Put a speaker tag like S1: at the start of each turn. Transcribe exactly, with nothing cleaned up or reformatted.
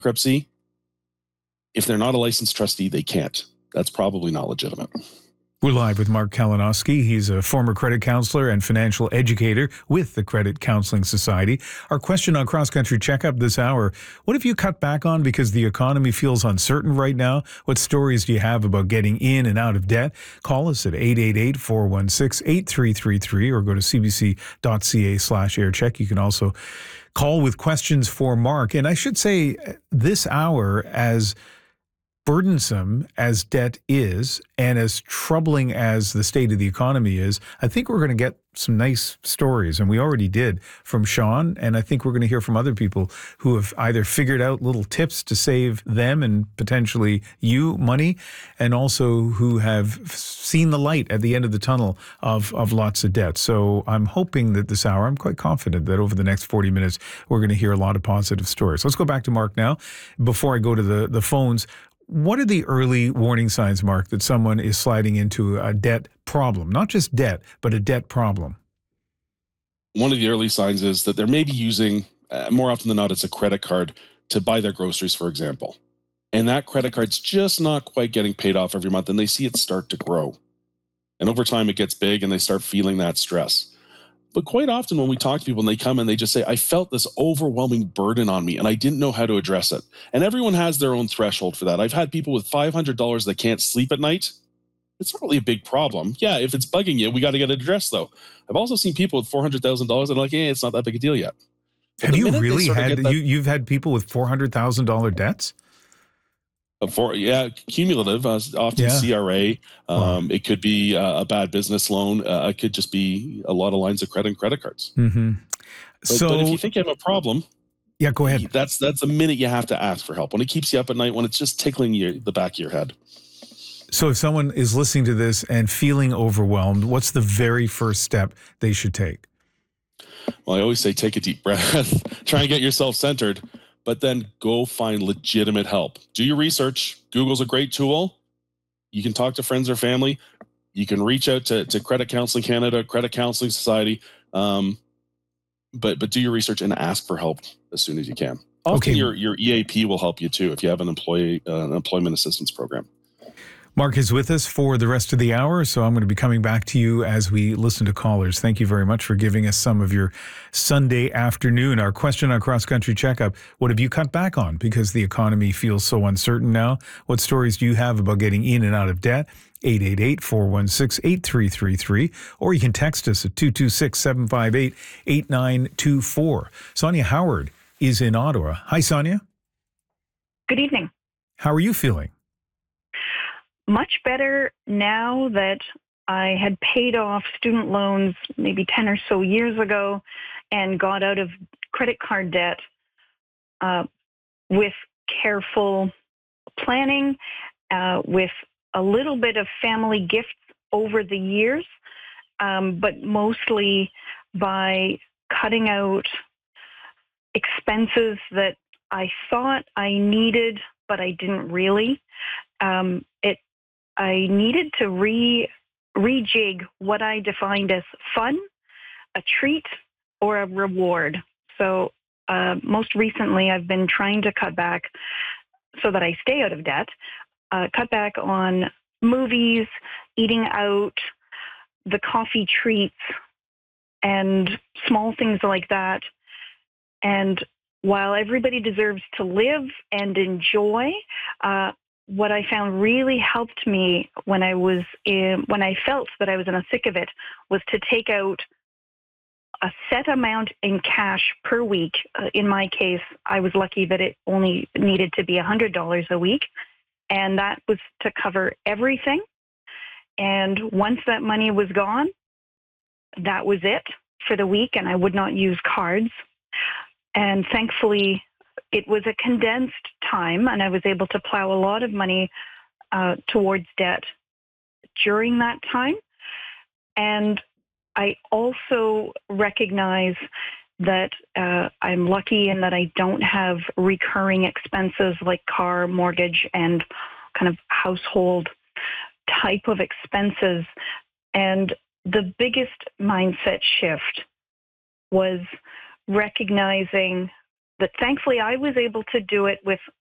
S1: bankruptcy, if they're not a licensed trustee, they can't. That's probably not legitimate.
S2: We're live with Mark Kalinowski. He's a former credit counselor and financial educator with the Credit Counseling Society. Our question on Cross Country Checkup this hour: what have you cut back on because the economy feels uncertain right now? What stories do you have about getting in and out of debt? Call us at eight eight eight, four one six, eight three three three or go to cbc.ca slash aircheck. You can also call with questions for Mark. And I should say, this hour, as burdensome as debt is and as troubling as the state of the economy is, I think we're going to get some nice stories, and we already did, from Sean, and I think we're going to hear from other people who have either figured out little tips to save them and potentially you money, and also who have seen the light at the end of the tunnel of, of lots of debt. So I'm hoping that this hour, I'm quite confident that over the next forty minutes, we're going to hear a lot of positive stories. Let's go back to Mark now. Before I go to the, the phones, what are the early warning signs, Mark, that someone is sliding into a debt problem? Not just debt, but a debt problem.
S1: One of the early signs is that they're maybe using, uh, more often than not, it's a credit card to buy their groceries, for example. And that credit card's just not quite getting paid off every month, and they see it start to grow. And over time, it gets big, and they start feeling that stress. But quite often when we talk to people and they come and they just say, I felt this overwhelming burden on me and I didn't know how to address it. And everyone has their own threshold for that. I've had people with five hundred dollars that can't sleep at night. It's not really a big problem. Yeah, if it's bugging you, we got to get it addressed, though. I've also seen people with four hundred thousand dollars and I'm like, hey, it's not that big a deal yet.
S2: But have you really had, that, you, you've had people with four hundred thousand dollars debts?
S1: For, yeah, cumulative, uh, often yeah. C R A. Um, wow. It could be uh, a bad business loan. Uh, it could just be a lot of lines of credit and credit cards.
S2: Mm-hmm.
S1: But,
S2: so,
S1: but if you think you have a problem,
S2: yeah, go ahead.
S1: That's that's a minute you have to ask for help. When it keeps you up at night, when it's just tickling you, the back of your head.
S2: So if someone is listening to this and feeling overwhelmed, what's the very first step they should take?
S1: Well, I always say take a deep breath. Try and get yourself centered. But then go find legitimate help. Do your research. Google's a great tool. You can talk to friends or family. You can reach out to, to Credit Counseling Canada, Credit Counseling Society. Um, but but do your research and ask for help as soon as you can. Often okay. your, your E A P will help you too if you have an employee uh, an employment assistance program.
S2: Mark is with us for the rest of the hour, so I'm going to be coming back to you as we listen to callers. Thank you very much for giving us some of your Sunday afternoon. Our question on Cross Country Checkup: what have you cut back on because the economy feels so uncertain now? What stories do you have about getting in and out of debt? eight eight eight, four one six, eight three three three, or you can text us at two two six, seven five eight, eight nine two four. Sonia Howard is in Ottawa. Hi, Sonia.
S3: Good evening.
S2: How are you feeling?
S3: Much better now that I had paid off student loans maybe ten or so years ago and got out of credit card debt uh, with careful planning, uh, with a little bit of family gifts over the years, um, but mostly by cutting out expenses that I thought I needed, but I didn't really. Um, it I needed to re rejig what I defined as fun, a treat, or a reward. So uh, most recently, I've been trying to cut back so that I stay out of debt, uh, cut back on movies, eating out, the coffee treats, and small things like that. And while everybody deserves to live and enjoy, uh, what I found really helped me when I was in, when I felt that I was in the thick of it was to take out a set amount in cash per week. Uh, in my case, I was lucky that it only needed to be one hundred dollars a week, and that was to cover everything. And once that money was gone, that was it for the week, and I would not use cards. And thankfully, it was a condensed time, and I was able to plow a lot of money uh, towards debt during that time. And I also recognize that uh, I'm lucky in that I don't have recurring expenses like car, mortgage, and kind of household type of expenses. And the biggest mindset shift was recognizing But thankfully, I was able to do it with